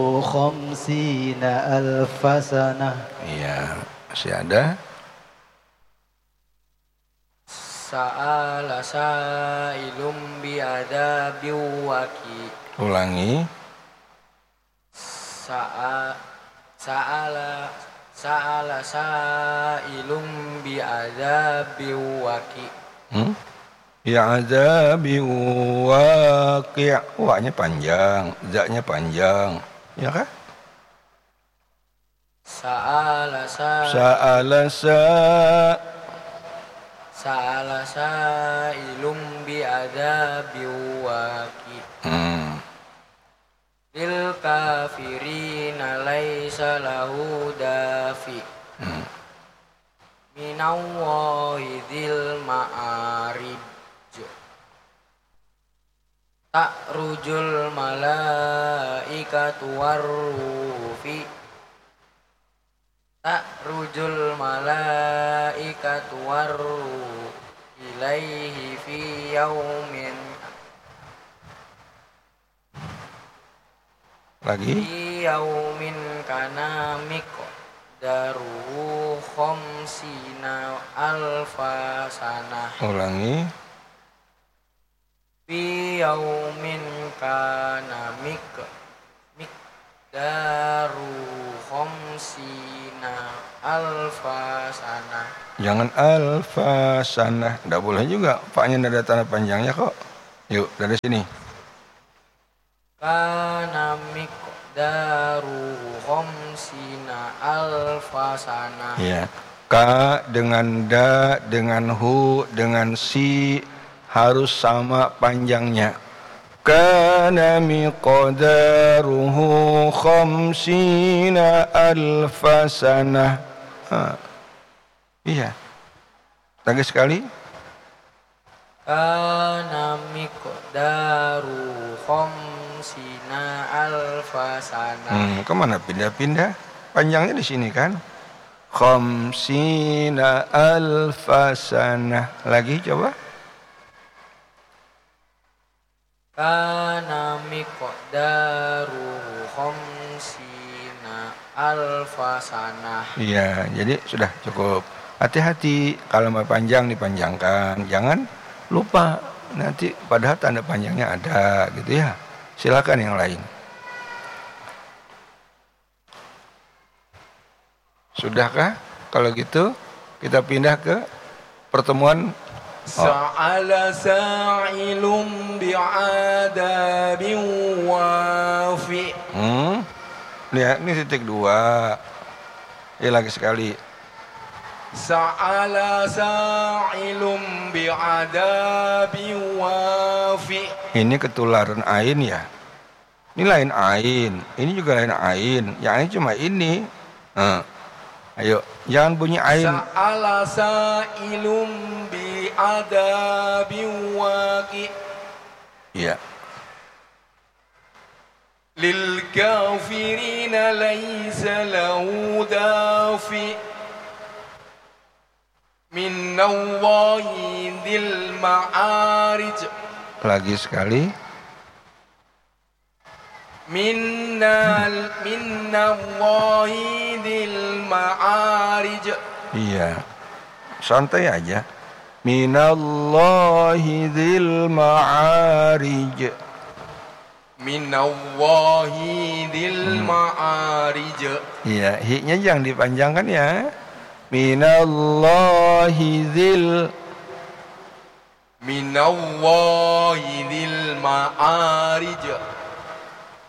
khamsina alfasanah. Iya, masih ada. Sa'ala sa'ilum bi'adabi waki. Ulangi. Sa'ala sa'ilum bi'adabi waki. Ya azabi waqi'. Wa-nya panjang, za-nya panjang. Ya kah? Sa'ala sa'ilum bi'adabi waki. Lil kafirina laisa lahu dafi. Minallahi dzil ma'arij. Ta'rujul malaikatu warrufi. Ta'rujul malaikatu warruh ilaihi fi yaumin. Lagi. Fi yaumin kana miqdaruhu khamsina alfa sanah. Ulangi. Fi yaumin kana miqdaruhu khamsina alfa sanah. Jangan alfa sanah, enggak boleh juga. Fa-nya ada tanda panjangnya kok. Yuk, dari sini. Kana miqdaruhu khamsina alfa sanah. Iya. Ka dengan da, dengan hu, dengan si harus sama panjangnya. Kana miqdaruhu khamsina alfa sanah. Iya. Lagi sekali. Kana miqdaruhu khamsina alfa sanah. Kemana pindah-pindah? Panjangnya di sini kan? Khamsina alfa sanah. Lagi coba. Kana miqdaruhu khamsina alfa sanah. Iya, jadi sudah cukup. Hati-hati kalau mau panjang dipanjangkan. Jangan lupa nanti padahal tanda panjangnya ada gitu ya. Silakan yang lain. Sudahkah? Kalau gitu kita pindah ke pertemuan. Sa'ala sa'ilum bi'adabin wafi. Lihat ini titik 2. Lagi sekali. Sa'ala sa'ilum bi'adabin wafi. Ini ketularan ain ya. Ini lain ain. Ini juga lain ain. Yang ini cuma ini. Ayo, jangan bunyi ain. Sa'ala sa'ilum bi'adabin waqi. Iya. Lil kafirina laisa lahu dafi. Minallahi dzil ma'arij. Lagi sekali. Minallahi dzil ma'arij. Iya. Santai aja. Minallahi dzil ma'arij. Minallahi dzil ma'arij. Iya, hi-nya jangan dipanjangkan ya. Minallahi dzil Minallahi dzil ma'arij.